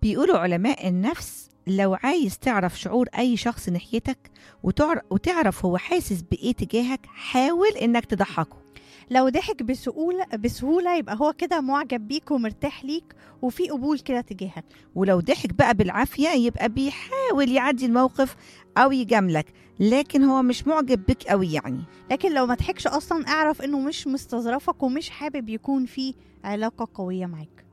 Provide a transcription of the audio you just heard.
بيقولوا علماء النفس لو عايز تعرف شعور أي شخص ناحيتك وتعرف هو حاسس بإيه تجاهك، حاول إنك تضحكه. لو ضحك بسهولة يبقى هو كده معجب بيك ومرتاح ليك وفي قبول كده تجاهك. ولو ضحك بقى بالعافية يبقى بيحاول يعدي الموقف أو يجاملك، لكن هو مش معجب بك قوي يعني. لكن لو ما ضحكش أصلا اعرف إنه مش مستظرفك ومش حابب يكون في علاقة قوية معاك.